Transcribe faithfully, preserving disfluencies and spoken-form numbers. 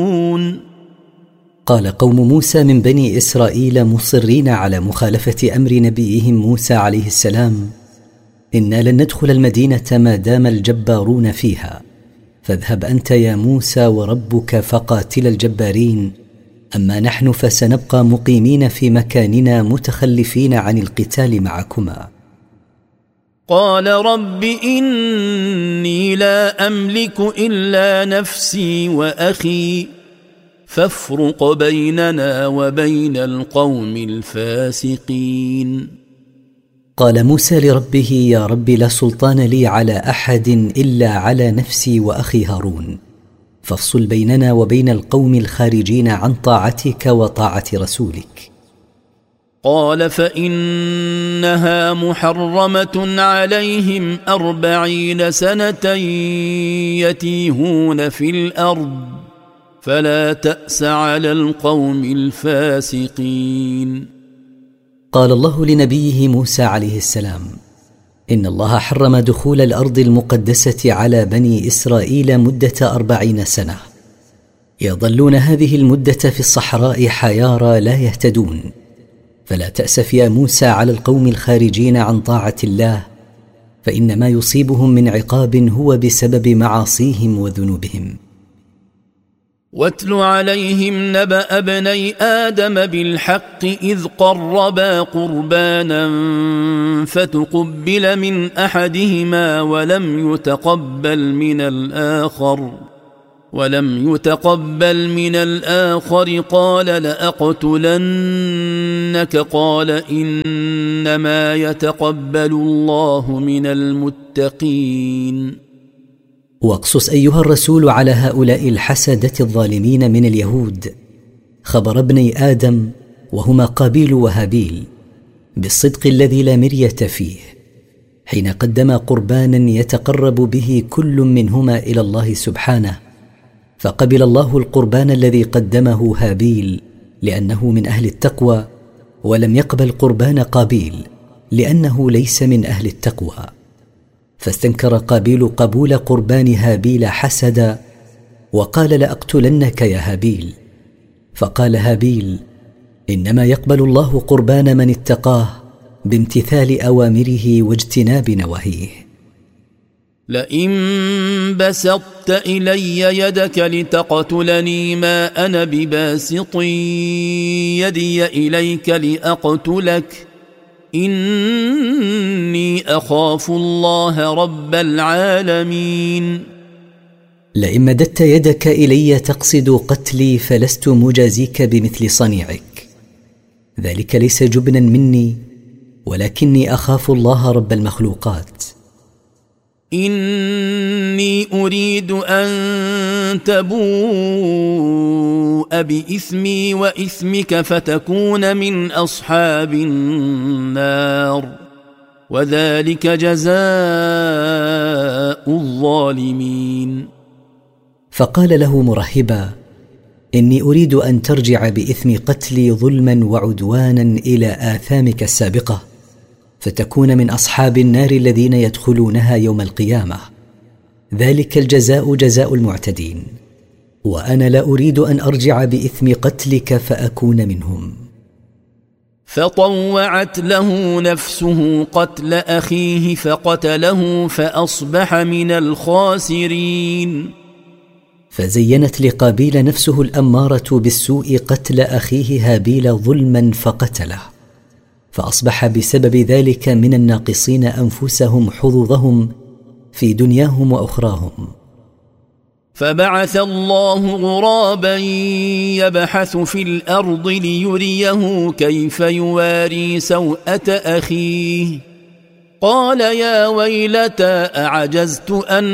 قال قوم موسى من بني إسرائيل مصرين على مخالفة أمر نبيهم موسى عليه السلام: إنا لن ندخل المدينة ما دام الجبارون فيها، فاذهب أنت يا موسى وربك فقاتل الجبارين، أما نحن فسنبقى مقيمين في مكاننا متخلفين عن القتال معكما. قال رب إني لا أملك إلا نفسي وأخي فافرق بيننا وبين القوم الفاسقين. قال موسى لربه: يا رب لا سلطان لي على أحد إلا على نفسي وأخي هارون، فافصل بيننا وبين القوم الخارجين عن طاعتك وطاعة رسولك. قال فإنها محرمة عليهم أربعين سنة يتيهون في الأرض فلا تأس على القوم الفاسقين. قال الله لنبيه موسى عليه السلام: إن الله حرم دخول الأرض المقدسة على بني إسرائيل مدة أربعين سنة، يظلون هذه المدة في الصحراء حيارى لا يهتدون، فلا تأسف يا موسى على القوم الخارجين عن طاعة الله، فإن ما يصيبهم من عقاب هو بسبب معاصيهم وذنوبهم. واتل عليهم نبأ ابني آدم بالحق إذ قربا قربانا فتقبل من أحدهما ولم يتقبل من الآخر ولم يتقبل من الآخر قال لأقتلنك قال إنما يتقبل الله من المتقين. واقصص أيها الرسول على هؤلاء الحسدة الظالمين من اليهود خبر ابني آدم وهما قابيل وهابيل بالصدق الذي لا مرية فيه، حين قدما قربانا يتقرب به كل منهما إلى الله سبحانه، فقبل الله القربان الذي قدمه هابيل لأنه من أهل التقوى، ولم يقبل قربان قابيل لأنه ليس من أهل التقوى، فاستنكر قابيل قبول قربان هابيل حسدا وقال لأقتلنك يا هابيل. فقال هابيل: إنما يقبل الله قربان من اتقاه بامتثال أوامره واجتناب نواهيه. لئن بسطت إلي يدك لتقتلني ما أنا بباسط يدي إليك لأقتلك إني أخاف الله رب العالمين. لئن مددت يدك إلي تقصد قتلي فلست مجازيك بمثل صنيعك، ذلك ليس جبنا مني ولكني أخاف الله رب المخلوقات. إني أريد أن تبوء بإثمي وإثمك فتكون من أصحاب النار وذلك جزاء الظالمين. فقال له مرحبا: إني أريد أن ترجع بإثم قتلي ظلما وعدوانا إلى آثامك السابقة فتكون من أصحاب النار الذين يدخلونها يوم القيامة، ذلك الجزاء جزاء المعتدين، وأنا لا أريد أن أرجع بإثم قتلك فأكون منهم. فطوعت له نفسه قتل أخيه فقتله فأصبح من الخاسرين. فزينت لقابيل نفسه الأمارة بالسوء قتل أخيه هابيل ظلما فقتله، فأصبح بسبب ذلك من الناقصين أنفسهم حظوظهم في دنياهم وأخراهم. فبعث الله غرابا يبحث في الأرض ليريه كيف يواري سوءة أخيه قال يا ويلتى أعجزت أن